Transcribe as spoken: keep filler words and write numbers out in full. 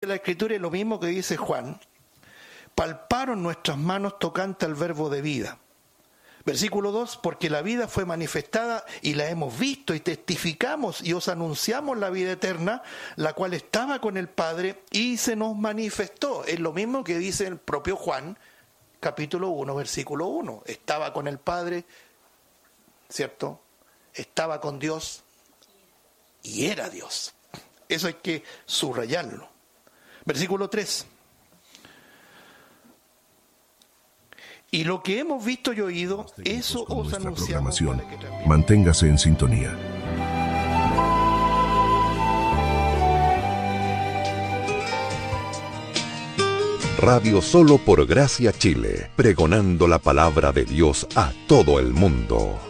la Escritura es lo mismo que dice Juan. Palparon nuestras manos tocante al verbo de vida. Versículo dos, porque la vida fue manifestada y la hemos visto y testificamos y os anunciamos la vida eterna, la cual estaba con el Padre y se nos manifestó. Es lo mismo que dice el propio Juan, capítulo uno, versículo uno. Estaba con el Padre, ¿cierto? Estaba con Dios y era Dios. Eso hay que subrayarlo. Versículo tres. Y lo que hemos visto y oído, eso os anunciamos. Manténgase en sintonía. Radio Solo por Gracia Chile, pregonando la palabra de Dios a todo el mundo.